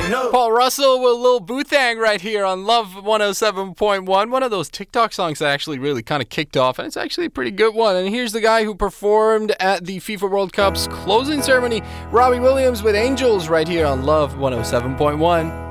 Paul Russell with Lil Boothang right here on Love 107.1. One of those TikTok songs that actually really kind of kicked off, and it's actually a pretty good one. And here's the guy who performed at the FIFA World Cup's closing ceremony, Robbie Williams with Angels right here on Love 107.1.